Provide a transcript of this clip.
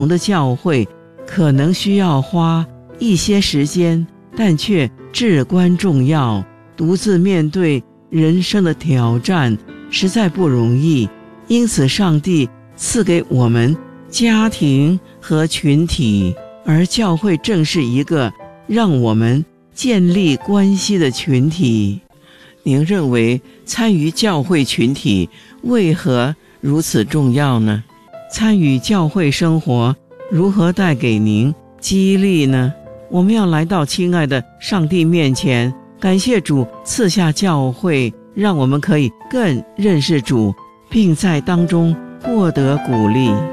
的教会可能需要花一些时间，但却至关重要。独自面对人生的挑战实在不容易，因此上帝赐给我们家庭和群体，而教会正是一个让我们建立关系的群体。您认为参与教会群体为何如此重要呢？参与教会生活如何带给您激励呢？我们要来到亲爱的上帝面前，感谢主赐下教会，让我们可以更认识主，并在当中获得鼓励。